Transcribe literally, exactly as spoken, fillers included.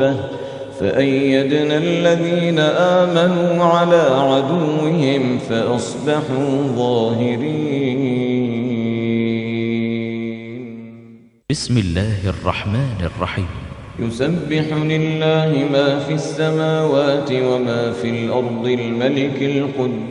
طَائِفَةٌ فَأَيَّدْنَا الَّذِينَ آمَنُوا عَلَى عَدُوِّهِمْ فَأَصْبَحُوا ظَاهِرِينَ. بسم الله الرحمن الرحيم. يسبح لله ما في السماوات وما في الأرض الملك القدوس